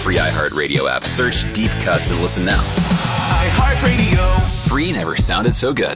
Free iHeartRadio app. Search Deep Cuts and listen now. iHeartRadio. Free never sounded so good.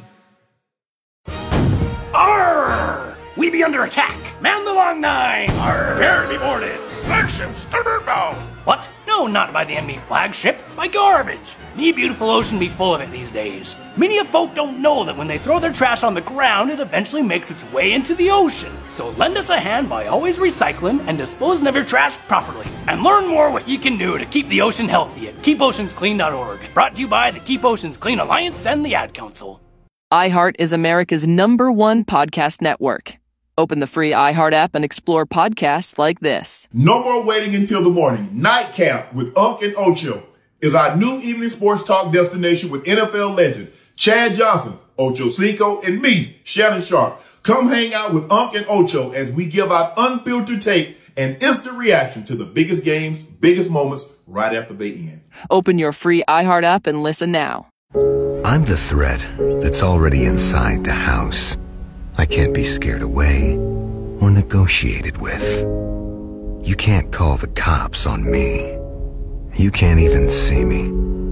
Arr! We be under attack. Man the long nine. Arr! Prepare to be boarded. Flagship starboard bound. What? No, not by the enemy flagship. By garbage. Me beautiful ocean be full of it these days. Many of folk don't know that when they throw their trash on the ground, it eventually makes its way into the ocean. So lend us a hand by always recycling and disposing of your trash properly. And learn more what you can do to keep the ocean healthy at keepoceansclean.org. Brought to you by the Keep Oceans Clean Alliance and the Ad Council. iHeart is America's #1 podcast network. Open the free iHeart app and explore podcasts like this. No more waiting until the morning. Nightcap with Unc and Ocho is our new evening sports talk destination with NFL legend Chad Johnson, Ocho Cinco, and me, Shannon Sharp. Come hang out with Unc and Ocho as we give out unfiltered tape and instant reaction to the biggest games, biggest moments right after they end. Open your free iHeart app and listen now. I'm the threat that's already inside the house. I can't be scared away or negotiated with. You can't call the cops on me. You can't even see me.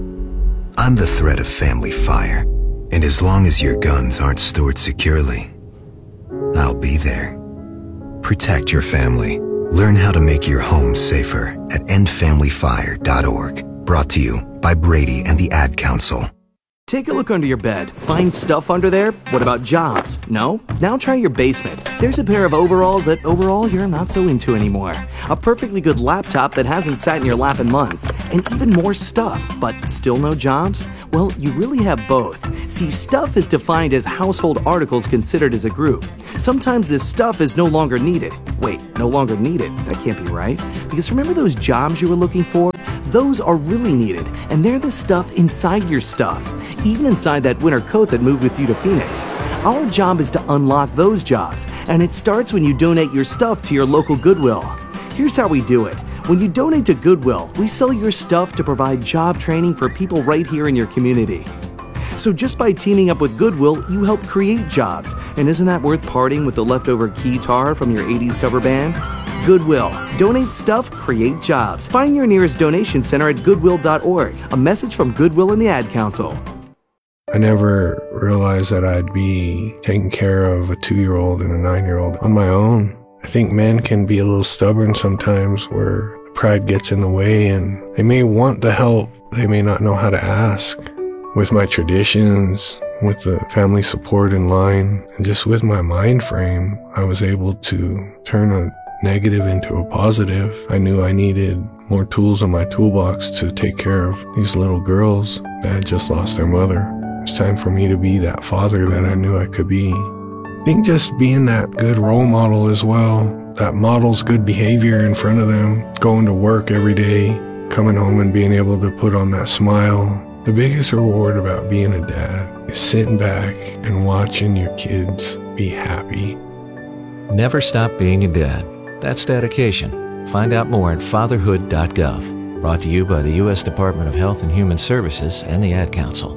I'm the threat of family fire, and as long as your guns aren't stored securely, I'll be there. Protect your family. Learn how to make your home safer at endfamilyfire.org. Brought to you by Brady and the Ad Council. Take a look under your bed. Find stuff under there? What about jobs? No? Now try your basement. There's a pair of overalls that overall you're not so into anymore. A perfectly good laptop that hasn't sat in your lap in months. And even more stuff, but still no jobs? Well, you really have both. See, stuff is defined as household articles considered as a group. Sometimes this stuff is no longer needed. Wait, no longer needed? That can't be right. Because remember those jobs you were looking for? Those are really needed, and they're the stuff inside your stuff, even inside that winter coat that moved with you to Phoenix. Our job is to unlock those jobs, and it starts when you donate your stuff to your local Goodwill. Here's how we do it. When you donate to Goodwill, we sell your stuff to provide job training for people right here in your community. So just by teaming up with Goodwill, you help create jobs. And isn't that worth parting with the leftover keytar from your 80s cover band? Goodwill. Donate stuff, create jobs. Find your nearest donation center at goodwill.org. A message from Goodwill and the Ad Council. I never realized that I'd be taking care of a 2-year-old and a 9-year-old on my own. I think men can be a little stubborn sometimes where pride gets in the way and they may want the help. They may not know how to ask. With my traditions, with the family support in line, and just with my mind frame, I was able to turn a negative into a positive. I knew I needed more tools in my toolbox to take care of these little girls that had just lost their mother. It's time for me to be that father that I knew I could be. I think just being that good role model as well, that models good behavior in front of them, going to work every day, coming home and being able to put on that smile. The biggest reward about being a dad is sitting back and watching your kids be happy. Never stop being a dad. That's dedication. Find out more at fatherhood.gov. Brought to you by the U.S. Department of Health and Human Services and the Ad Council.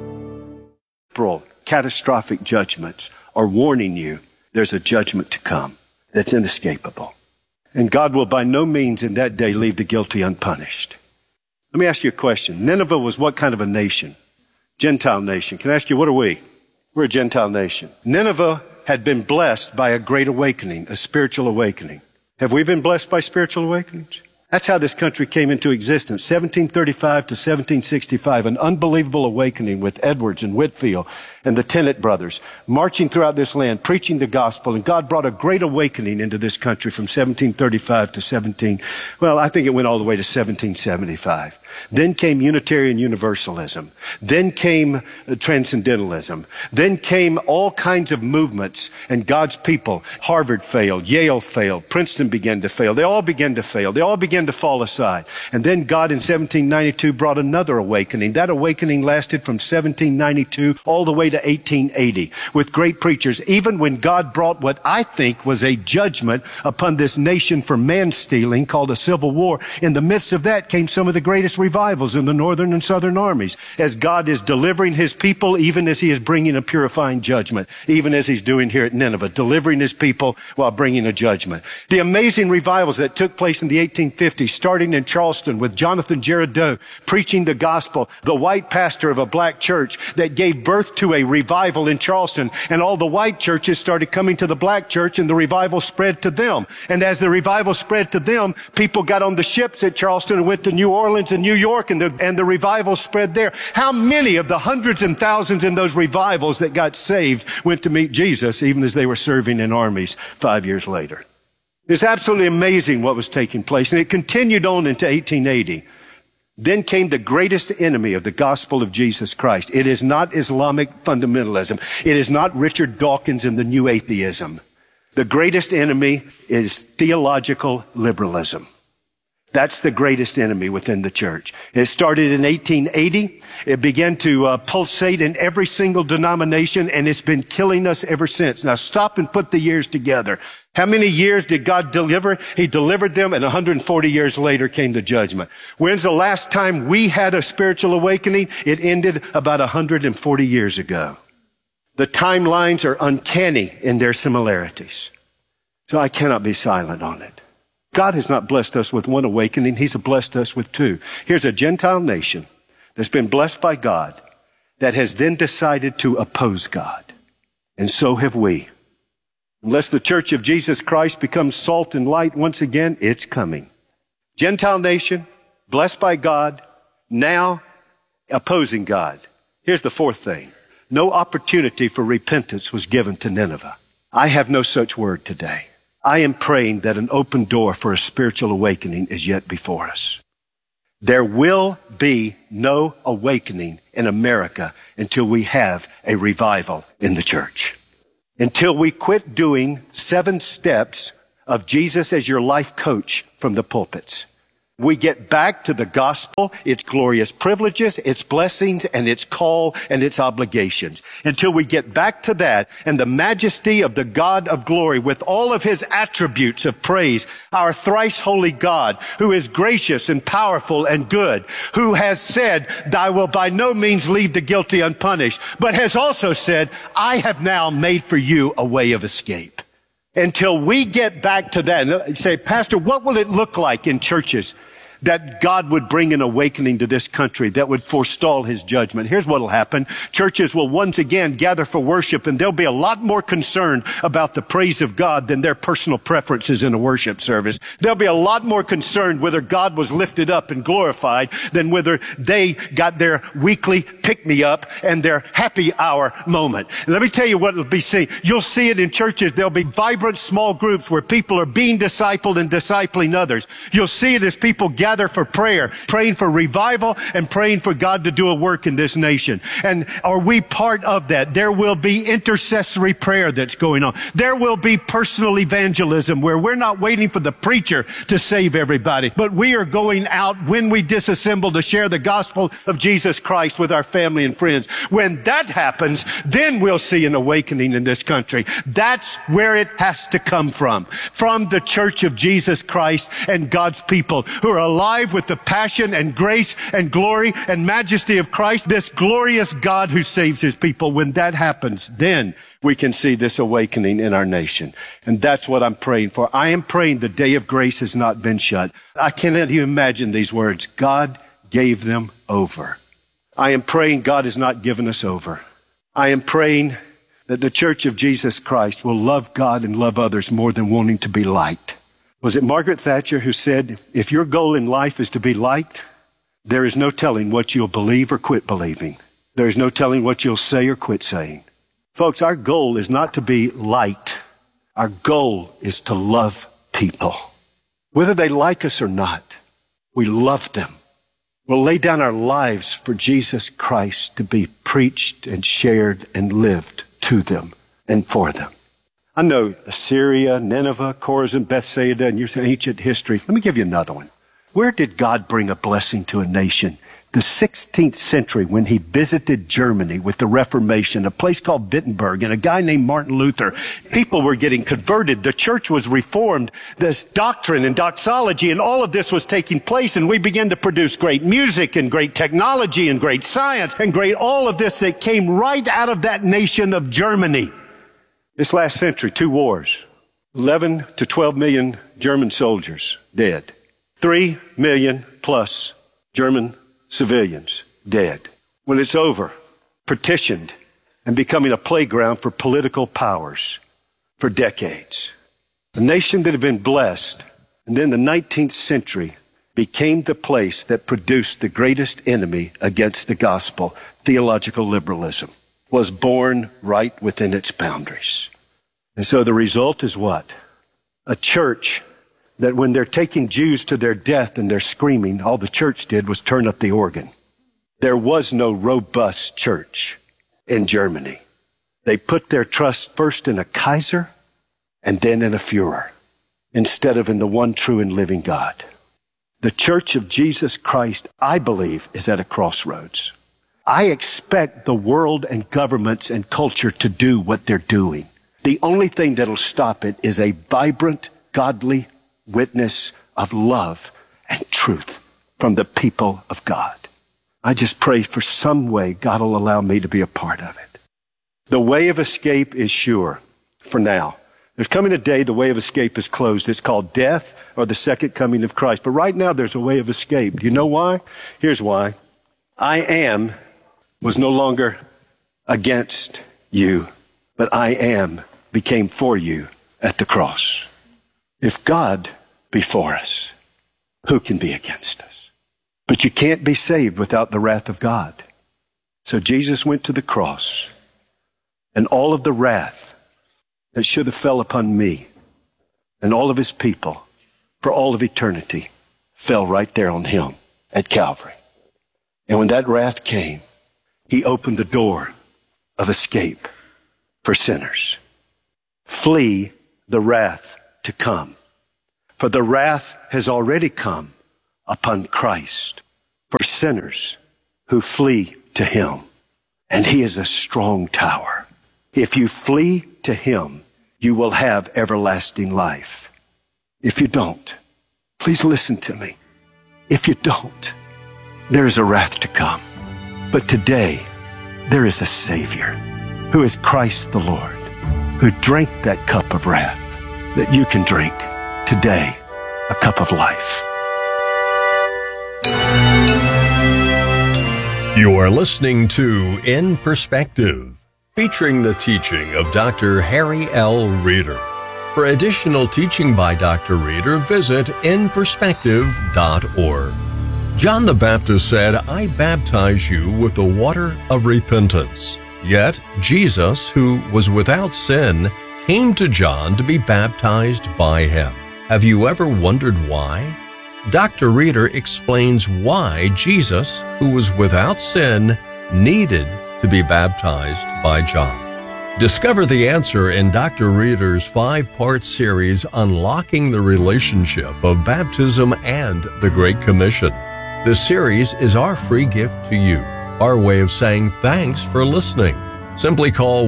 Catastrophic judgments are warning you there's a judgment to come that's inescapable. And God will by no means in that day leave the guilty unpunished. Let me ask you a question. Nineveh was what kind of a nation? Gentile nation. Can I ask you, what are we? We're a Gentile nation. Nineveh had been blessed by a great awakening, a spiritual awakening. Have we been blessed by spiritual awakenings? That's how this country came into existence, 1735 to 1765, an unbelievable awakening with Edwards and Whitefield and the Tennant brothers marching throughout this land, preaching the gospel. And God brought a great awakening into this country from 1735 to I think it went all the way to 1775. Then came Unitarian Universalism. Then came Transcendentalism. Then came all kinds of movements and God's people. Harvard failed. Yale failed. Princeton began to fail. They all began to fail. They all began to fall aside. And then God in 1792 brought another awakening. That awakening lasted from 1792 all the way to 1880 with great preachers, even when God brought what I think was a judgment upon this nation for man-stealing called a civil war. In the midst of that came some of the greatest revivals in the northern and southern armies as God is delivering his people, even as he is bringing a purifying judgment, even as he's doing here at Nineveh, delivering his people while bringing a judgment. The amazing revivals that took place in the 1850s 1850s, starting in Charleston with Jonathan Girardeau preaching the gospel, the white pastor of a black church that gave birth to a revival in Charleston. And all the white churches started coming to the black church, and the revival spread to them. And as the revival spread to them, people got on the ships at Charleston and went to New Orleans and New York, and the revival spread there. How many of the hundreds and thousands in those revivals that got saved went to meet Jesus even as they were serving in armies 5 years later? It's absolutely amazing what was taking place, and it continued on into 1880. Then came the greatest enemy of the gospel of Jesus Christ. It is not Islamic fundamentalism. It is not Richard Dawkins and the new atheism. The greatest enemy is theological liberalism. That's the greatest enemy within the church. It started in 1880. It began to pulsate in every single denomination, and it's been killing us ever since. Now stop and put the years together. How many years did God deliver? He delivered them, and 140 years later came the judgment. When's the last time we had a spiritual awakening? It ended about 140 years ago. The timelines are uncanny in their similarities. So I cannot be silent on it. God has not blessed us with one awakening. He's blessed us with two. Here's a Gentile nation that's been blessed by God that has then decided to oppose God. And so have we. Unless the Church of Jesus Christ becomes salt and light once again, it's coming. Gentile nation, blessed by God, now opposing God. Here's the fourth thing. No opportunity for repentance was given to Nineveh. I have no such word today. I am praying that an open door for a spiritual awakening is yet before us. There will be no awakening in America until we have a revival in the church. Until we quit doing 7 steps of Jesus as your life coach from the pulpits. We get back to the gospel, its glorious privileges, its blessings, and its call and its obligations. Until we get back to that and the majesty of the God of glory with all of his attributes of praise, our thrice holy God, who is gracious and powerful and good, who has said, I will by no means leave the guilty unpunished, but has also said, I have now made for you a way of escape. Until we get back to that, and say, Pastor, what will it look like in churches that God would bring an awakening to this country that would forestall his judgment? Here's what will happen. Churches will once again gather for worship, and they'll be a lot more concerned about the praise of God than their personal preferences in a worship service. They'll be a lot more concerned whether God was lifted up and glorified than whether they got their weekly pick-me-up and their happy hour moment. And let me tell you what will be seen. You'll see it in churches. There'll be vibrant small groups where people are being discipled and discipling others. You'll see it as people gather for prayer, praying for revival and praying for God to do a work in this nation. And are we part of that? There will be intercessory prayer that's going on. There will be personal evangelism where we're not waiting for the preacher to save everybody, but we are going out when we disassemble to share the gospel of Jesus Christ with our family and friends. When that happens, then we'll see an awakening in this country. That's where it has to come from the Church of Jesus Christ and God's people who are alive with the passion and grace and glory and majesty of Christ, this glorious God who saves his people. When that happens, then we can see this awakening in our nation. And that's what I'm praying for. I am praying the day of grace has not been shut. I cannot even imagine these words. God gave them over. I am praying God has not given us over. I am praying that the Church of Jesus Christ will love God and love others more than wanting to be liked. Was it Margaret Thatcher who said, if your goal in life is to be liked, there is no telling what you'll believe or quit believing. There is no telling what you'll say or quit saying. Folks, our goal is not to be liked. Our goal is to love people. Whether they like us or not, we love them. We'll lay down our lives for Jesus Christ to be preached and shared and lived to them and for them. I know Assyria, Nineveh, Chorazin, Bethsaida, and your ancient history. Let me give you another one. Where did God bring a blessing to a nation? The 16th century, when he visited Germany with the Reformation, a place called Wittenberg, and a guy named Martin Luther. People were getting converted. The church was reformed. This doctrine and doxology and all of this was taking place, and we began to produce great music and great technology and great science and great all of this that came right out of that nation of Germany. This last century, 2 wars, 11 to 12 million German soldiers dead. 3 million plus German civilians dead. When it's over, partitioned and becoming a playground for political powers for decades. A nation that had been blessed, and then the 19th century became the place that produced the greatest enemy against the gospel, theological liberalism, was born right within its boundaries. And so the result is what? A church that when they're taking Jews to their death and they're screaming, all the church did was turn up the organ. There was no robust church in Germany. They put their trust first in a Kaiser and then in a Führer, instead of in the one true and living God. The Church of Jesus Christ, I believe, is at a crossroads. I expect the world and governments and culture to do what they're doing. The only thing that'll stop it is a vibrant, godly witness of love and truth from the people of God. I just pray for some way God will allow me to be a part of it. The way of escape is sure for now. There's coming a day the way of escape is closed. It's called death or the second coming of Christ. But right now there's a way of escape. Do you know why? Here's why. I am was no longer against you, but I am became for you at the cross. If God be for us, who can be against us? But you can't be saved without the wrath of God. So Jesus went to the cross, and all of the wrath that should have fell upon me and all of his people for all of eternity fell right there on him at Calvary. And when that wrath came, he opened the door of escape for sinners. Flee the wrath to come, for the wrath has already come upon Christ for sinners who flee to him. And he is a strong tower. If you flee to him, you will have everlasting life. If you don't, please listen to me. If you don't, there is a wrath to come. But today, there is a Savior who is Christ the Lord, who drank that cup of wrath that you can drink today, a cup of life. You are listening to In Perspective, featuring the teaching of Dr. Harry L. Reeder. For additional teaching by Dr. Reeder, visit inperspective.org. John the Baptist said, "I baptize you with the water of repentance." Yet Jesus, who was without sin, came to John to be baptized by him. Have you ever wondered why? Dr. Reeder explains why Jesus, who was without sin, needed to be baptized by John. Discover the answer in Dr. Reeder's 5-part series, Unlocking the Relationship of Baptism and the Great Commission. This series is our free gift to you, our way of saying thanks for listening. Simply call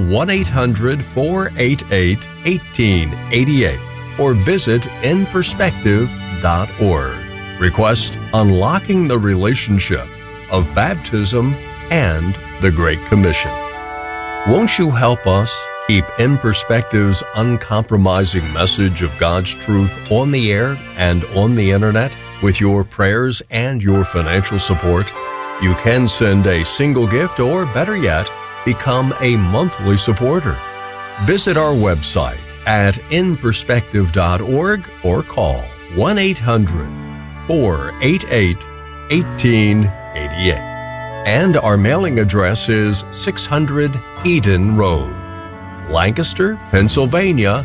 1-800-488-1888 or visit inperspective.org. Request Unlocking the Relationship of Baptism and the Great Commission. Won't you help us keep In Perspective's uncompromising message of God's truth on the air and on the internet with your prayers and your financial support? You can send a single gift or, better yet, become a monthly supporter. Visit our website at inperspective.org or call 1-800-488-1888. And our mailing address is 600 Eden Road, Lancaster, Pennsylvania,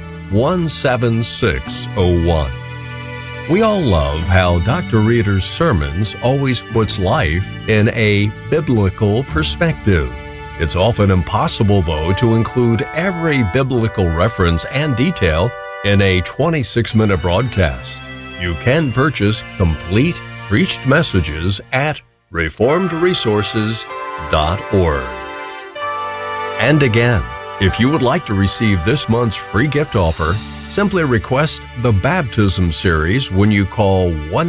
17601. We all love how Dr. Reeder's sermons always puts life in a biblical perspective. It's often impossible, though, to include every biblical reference and detail in a 26-minute broadcast. You can purchase complete preached messages at reformedresources.org. And again, if you would like to receive this month's free gift offer, simply request the Baptism series when you call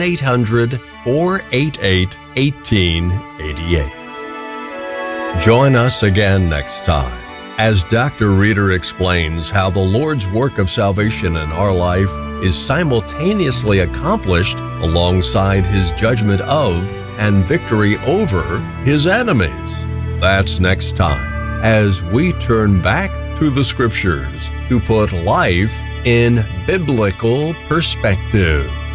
1-800-488-1888. Join us again next time as Dr. Reeder explains how the Lord's work of salvation in our life is simultaneously accomplished alongside his judgment of and victory over his enemies. That's next time as we turn back to the Scriptures to put life in biblical perspective.